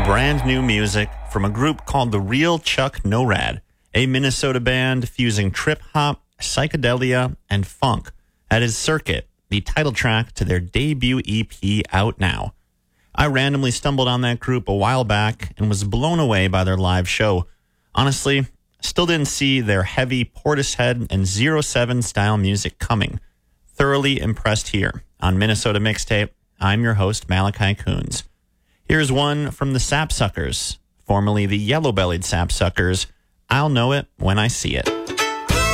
Brand new music from a group called The Real Chuck No-Rad, a Minnesota band fusing trip-hop, psychedelia, and funk at his Circuit, the title track to their debut EP out now. I randomly stumbled on that group a while back and was blown away by their live show. Honestly, still didn't see their heavy Portishead and 07 style music coming. Thoroughly impressed here. On Minnesota Mixtape, I'm your host, Malachi Coons. Here's one from the Sapsuckers, formerly the Yellow-Bellied Sapsuckers. I'll know it when I see it.